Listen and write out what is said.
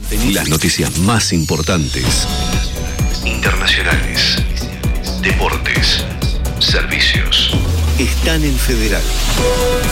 Las noticias más importantes. Internacionales. Deportes. Servicios. Están en Federal.